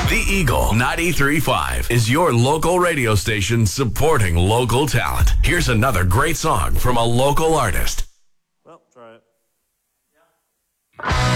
The Eagle 93.5 is your local radio station supporting local talent. Here's another great song from a local artist. Well, try it.